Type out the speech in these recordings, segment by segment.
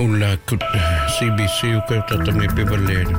Ulla kut CBC uka tatangi pibalero.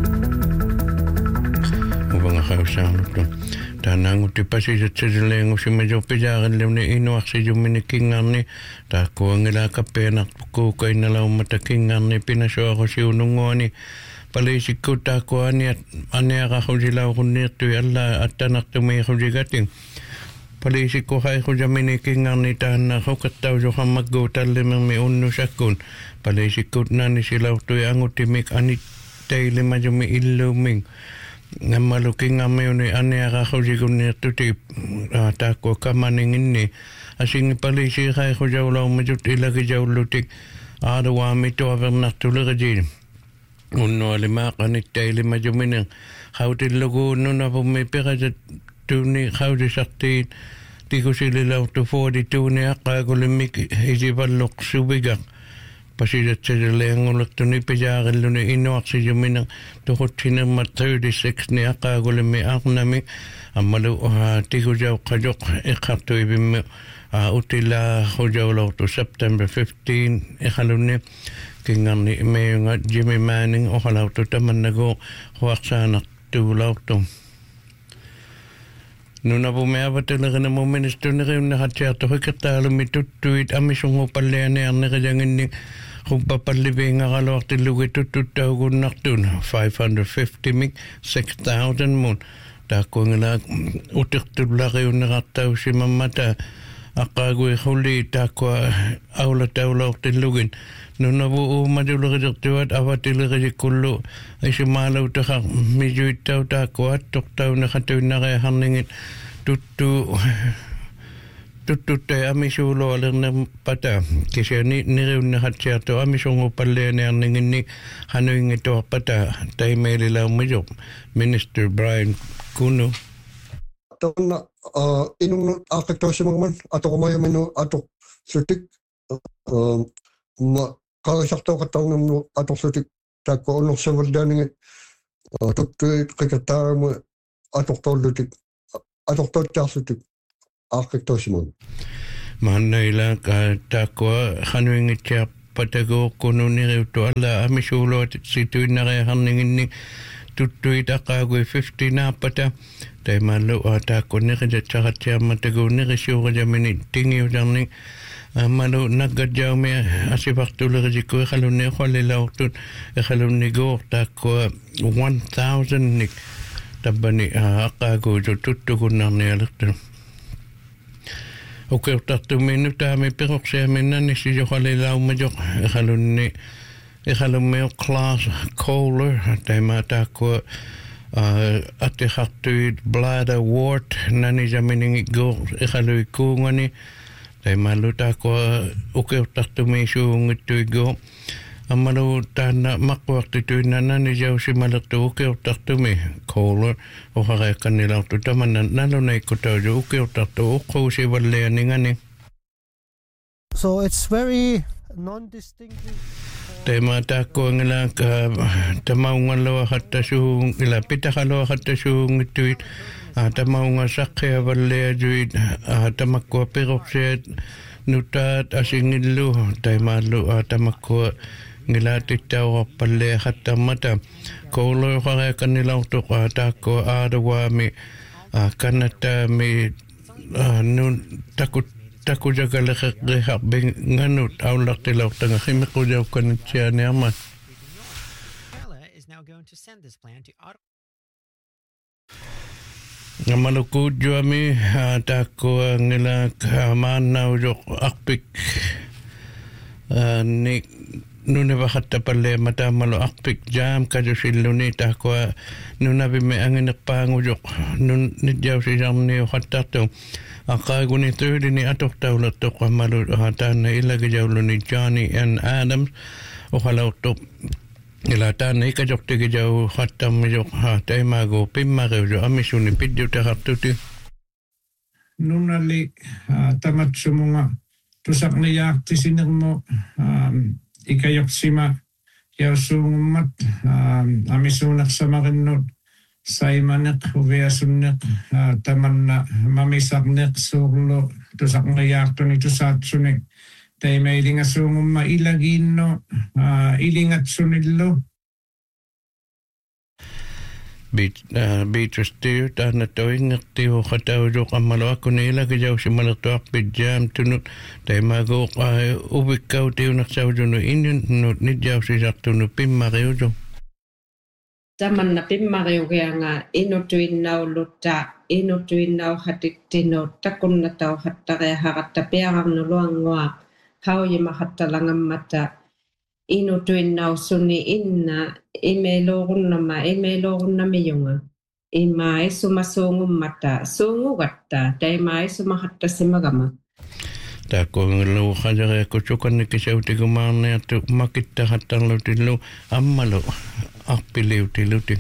Ubanga kausang to. Tanang uti pasi sa tsirileng si medyo pijakan lim ni inuak si juminikingan ni tako ang ila kapenak ko kay nalaw matakingan ni pinasyo ako si unungo ni palisik ko tako aniya ako sila ako nito ala at tanak tumay ako sigating palisik ko kay ko juminikingan ni tahan ako kataw so ka maggutal limang may uno sakun palisik ko na ni sila ito ang utimik anit tayo lima jumi iluming nga maluking nga mayon ni ane ako sigun ni tutip tako kamaningin ni asing palisi kay ko jaw law majut ilagi jaw lutik arawa mito aver natulog din unno lima kanit tayo lima juminang hautin lugo no na pumipira sa tuni hautin sakti di ko sila law to 42 ni akagulimik isipalok subigak pasidat sa dalang ulak to ni pijakan lo ni inuak si juminang tukot sinama 36 ni akagulimi aknami amalu tiko jaw kajok ikakto ibim utila ko jaw law to September 15 ikalo ni kingan ni may nga Jimmy Manning o kalaw to taman nago huwak sanak to law to nuna po may abat talaga na mo minister na kayo nakatsato kay katalo may tutuit amisong upalian na ang nakajangin ni kung papalibing nga kalawak tilugi tututaw ko naktun 550 mig 6,000 mo tako nga utik tula kayo nakataw si mamata akagoy huli tako awla tilugin nuna po umadula ka tiwat awatila ka kulo ay sumalaw taka medyo itaw tako at tuktaw nakataw na kaya haningin tututay amisulo alang na pata kasi niriw na hatsyato amisong upalya na nangin ni hanoy ito pata tayo may lilaw majok Minister Brian Kuno ato na inong akito si mga man ato kumaya mino ato sutik kakasakto katang ng ato sutik tako anong sabalda nangin tutuit kakatar mo atok tolutik atok tolutik akito si mga manayla ka tako hanoy itya patago kuno niriw to ala amisulo situin na kaya haningin ni tutuit akagoy 50 na pata tayo malo tako nirida tsakat siya matago nirisyo ka jamin tingiw dyan ni malo naggadyaw may asipak tuloy kasi ko ikalun ni ako lilaw tun ikalun ni go tako 1,000 ni taba ni akago jo tutugon na niyalak to okay takto minuta may perok siya minan ni si jo kalilaw majok ikalun may class caller tayo matako ati haktuid bladder wart nani jamining go ikaloy ko ngani tayo maluta ko okay takto may siyong ito go amalu tana makwak ito nani jaw si malakto okay takto may caller o kaya kanila to taman nalo na ikotaw jo okay takto uko si walayan ngani so it's very non-distinctive tema tako ngala ka tamaunga lo hatta su ila pitakalo hatta su ngituit tamaunga sakya valle juit tamakko perokset nutat asingilu taimalu tamakko ngila titaw palle hatta mata kolo kaya kanila to tako adawa mi kanata mi nun takut tako jaga lehak benganut aulak tilaw tanga khimiko jaw kan siya ni amat ngamalukud jo ami tako ngila kamanaw jok akpik ni nuna bakata pala mata malo akpik jam kajo siluni tako nuna bime anginak pangu jok nun nidyaw si jam ni hatato akago ni third ni atok tawlat to kamalu hatan na ilagay jawlo ni Johnny and Adams o halaw to ilatan na ikajok tigi jaw hatam jok hatay mago pimagaw jo amiso ni pidyo takatuti nunali tamat sumunga tusak na yak tisinig mo ikayok sima yaw sungumat amisunak sa makinod Saimanek uveasunek taman na mamisaknek surlo tusak na yak to ni tusatsunek tay mailinga sungum mailagino ilingat sunillo. Beatrice Deer tana tawing ti ho kataw jo kamalo ako nila kajaw si malatuak pijam tunut tay mago ubikaw ti unak saw jo no inyon nut nidyaw si sakto no pimmakiw jo. Taman na pimmakiw kaya nga inutuin naw luta inutuin naw hatik tino takun na taw hatta kaya hakata piyakang nuluang ngwak how yima hatta langam mata inutuin naw suni inna imelorun na miyunga imai sumasungum mata sungu gatta tay mai sumahatta simagama Tako ngelo khaja ko chukan ni kisaw ti gumana to makita hatang lo tilo ammalo akpiliw tilo ti.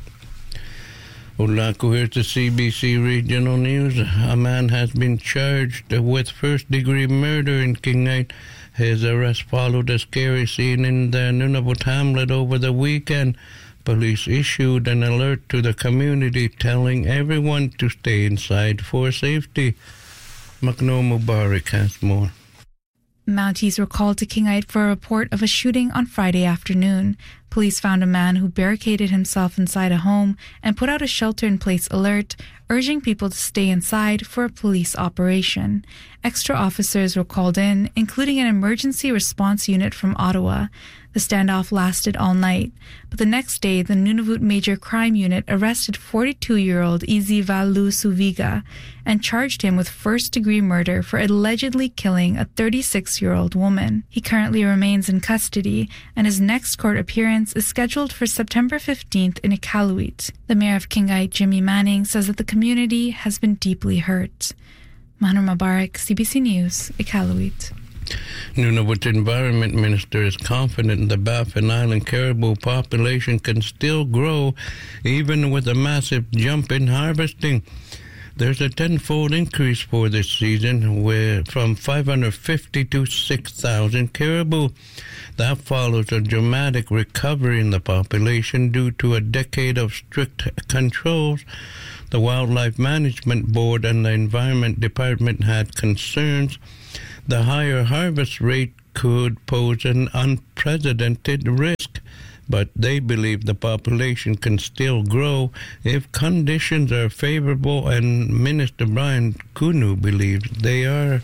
Ula ko here to CBC Regional News. A man has been charged with first-degree murder in Kingaid. His arrest followed a scary scene in the Nunavut hamlet over the weekend. Police issued an alert to the community telling everyone to stay inside for safety. Macno Mubarak has more. Mounties were called to Kingaid for a report of a shooting on Friday afternoon. Police found a man who barricaded himself inside a home and put out a shelter-in-place alert, urging people to stay inside for a police operation. Extra officers were called in, including an emergency response unit from Ottawa. The standoff lasted all night, but the next day the Nunavut Major Crime Unit arrested 42-year-old Izzy Valu Suviga and charged him with first-degree murder for allegedly killing a 36-year-old woman. He currently remains in custody, and his next court appearance is scheduled for September 15th in Iqaluit. The mayor of Kingaid, Jimmy Manning, says that the community has been deeply hurt. Mahnur Mubarak, CBC News, Iqaluit. Nunavut Environment Minister is confident the Baffin Island caribou population can still grow even with a massive jump in harvesting. There's a tenfold increase for this season, from 550 to 6,000 caribou. That follows a dramatic recovery in the population due to a decade of strict controls. The Wildlife Management Board and the Environment Department had concerns. The higher harvest rate could pose an unprecedented risk, but they believe the population can still grow if conditions are favorable, and Minister Brian Kunu believes they are.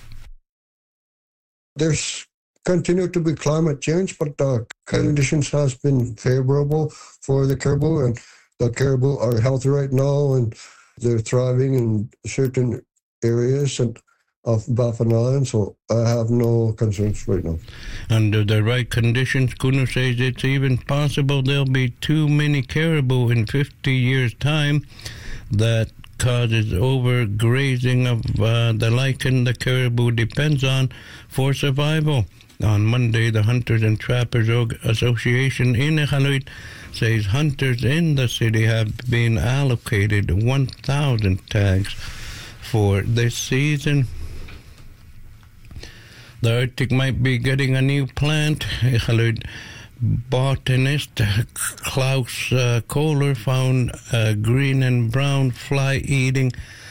There's continued to be climate change, but the conditions has been favorable for the caribou, and the caribou are healthy right now, and they're thriving in certain areas of Baffin Island, so I have no concerns right now. Under the right conditions, Kunu says it's even possible there'll be too many caribou in 50 years' time. That causes overgrazing of the lichen the caribou depends on for survival. On Monday, the Hunters and Trappers Association in Iqaluit says hunters in the city have been allocated 1,000 tags for this season. The Arctic might be getting a new plant. Iqaluit botanist Klaus Kohler found a green and brown fly-eating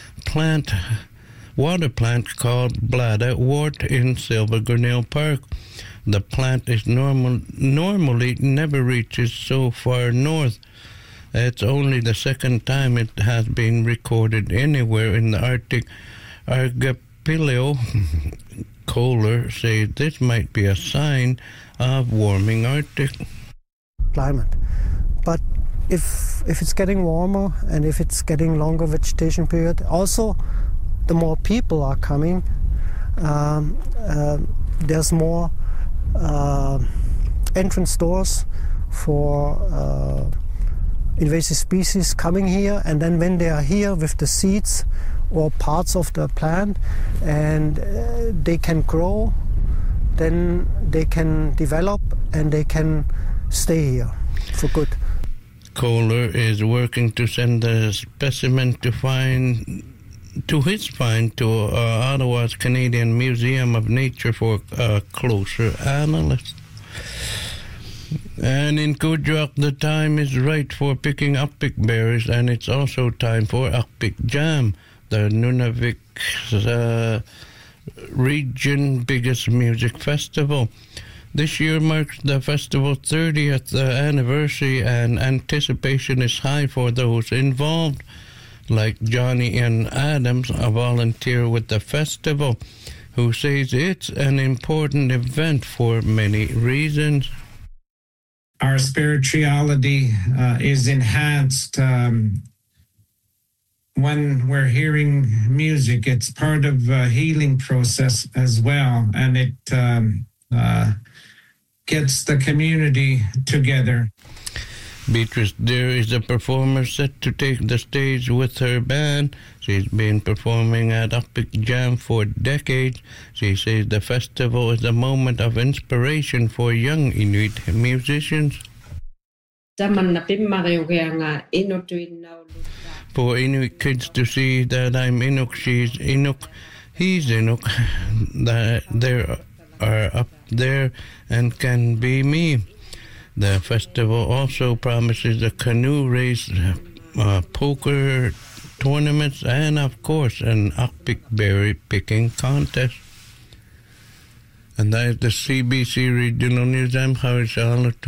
water plant called bladder wort in Silver Grinnell Park. The plant is normally never reaches so far north. It's only the second time it has been recorded anywhere in the Arctic archipelago. Kohler says this might be a sign of warming Arctic climate. But if it's getting warmer and if it's getting longer vegetation period, also the more people are coming, there's more entrance doors for invasive species coming here, and then when they are here with the seeds or parts of the plant and they can grow, then they can develop and they can stay here for good. Kohler is working to send the specimen to his find to Ottawa's Canadian Museum of Nature for closer analysis. And in Kudjak, the time is right for picking Akpik berries, and it's also time for Akpik jam. The Nunavik region's biggest music festival. This year marks the festival's 30th anniversary, and anticipation is high for those involved, like Johnny N. Adams, a volunteer with the festival, who says it's an important event for many reasons. Our spirituality is enhanced when we're hearing music. It's part of a healing process as well, and it gets the community together. Beatrice Deer is a performer set to take the stage with her band. She's been performing at Uppick Jam for decades. She says the festival is a moment of inspiration for young Inuit musicians. For Inuit kids to see that I'm Inuk, she's Inuk, he's Inuk, that they are up there and can be me. The festival also promises a canoe race, poker tournaments, and of course an Uppick berry picking contest. And that is the CBC Regional News. I'm Harry Charlotte.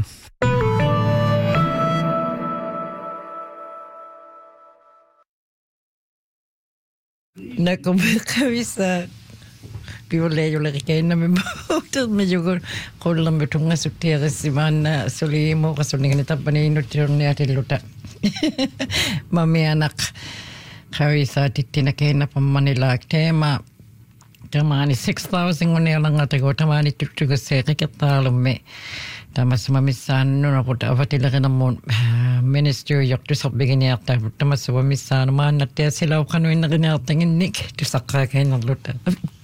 Nakumukawisa Piole Yolakena Mejugo Kolam Betunga Sutia Simana Solimo Kasoningatapani Nutrialuta Mamianak Karisa Titinakena from Manila Tema Tamani 6,000 when Elangatago Tamani took to go say Rikatalum Tamasamisan Nunaput Avatilaganamon Ministry of the beginning of Tamasamisan Man at Tesla can win the thing in Nick to Sakakan and Luta.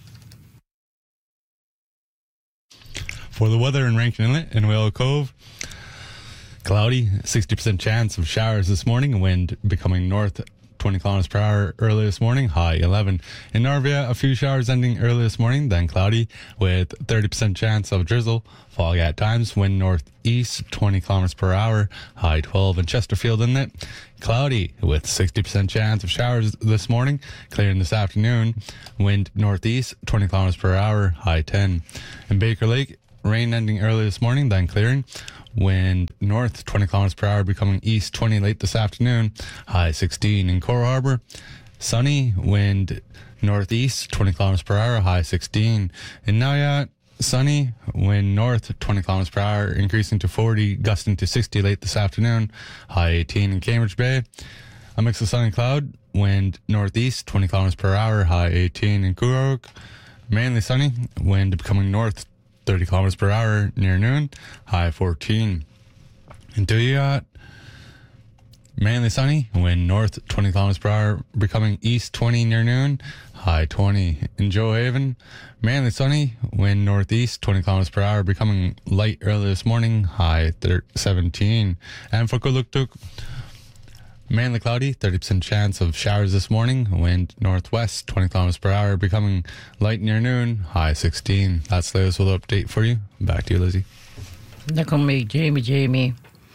For the weather in Rankin Inlet and Whale Cove, cloudy, 60% chance of showers this morning, wind becoming north 20 kilometers per hour early this morning, high 11. In Narvia, a few showers ending early this morning, then cloudy with 30% chance of drizzle, fog at times, wind northeast 20 kilometers per hour, high 12. In Chesterfield Inlet, cloudy with 60% chance of showers this morning, clearing this afternoon, wind northeast 20 kilometers per hour, high 10. In Baker Lake, rain ending early this morning, then clearing. Wind north 20 kilometers per hour, becoming east 20 late this afternoon, high 16. In Coral Harbour, sunny, wind northeast 20 kilometers per hour, high 16. In Nayat, sunny, wind north 20 kilometers per hour, increasing to 40, gusting to 60 late this afternoon, high 18. In Cambridge Bay, a mix of sun and cloud, wind northeast 20 kilometers per hour, high 18. In Coorog, mainly sunny, wind becoming north 30 kilometers per hour near noon, high 14. In Duyat, mainly sunny, wind north 20 kilometers per hour, becoming east 20 near noon, high 20. In Joe Haven, mainly sunny, wind northeast 20 kilometers per hour, becoming light early this morning, high 17. And for Kuluktuk, mainly cloudy, 30% chance of showers this morning. Wind northwest, 20 kilometers per hour, becoming light near noon, high 16. That's the latest weather update for you. Back to you, Lizzie. Nakomi, Jamie.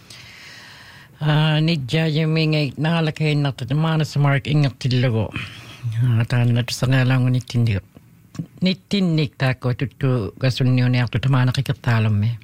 Nidja Yaming, Nalake, not the Manas Mark Ingatilago. Not Sanalang Nitindik. Nitindik Tako to Gasunion after Tamanaka Talome.